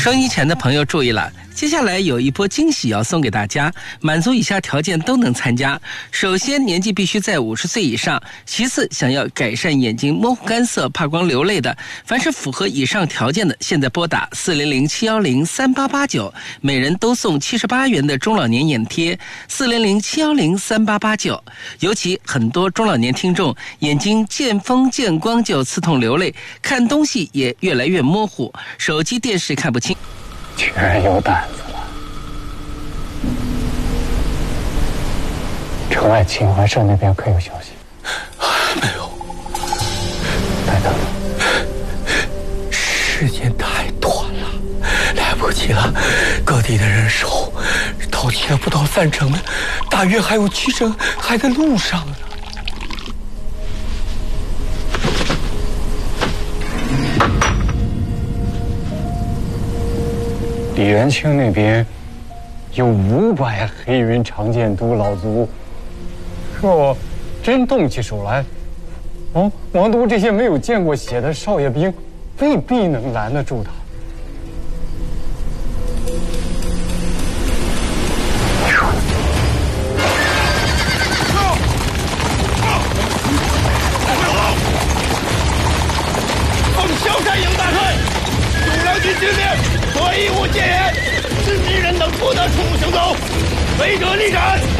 收音机前的朋友注意了，接下来有一波惊喜要送给大家，满足以下条件都能参加。首先，年纪必须在50岁以上；其次，想要改善眼睛模糊干涩、怕光流泪的，凡是符合以上条件的，现在拨打400-710-3889，每人都送78元的中老年眼贴，400-710-3889。尤其很多中老年听众眼睛见风见光就刺痛流泪，看东西也越来越模糊，手机电视看不清。 居然有胆子了！城外秦淮社那边可有消息？ 没有。 太等了， 时间太短了，来不及了。各地的人手到齐了不到3成呢，大约还有7成还在路上呢。 李元清那边有500黑云长剑都老卒，若真动起手来，王都这些没有见过血的少爷兵，未必能拦得住他。你说呢？ 奉萧山营大帅，主粮军军令，所以勿戒严，是敌人等不得出行走，违者立斩。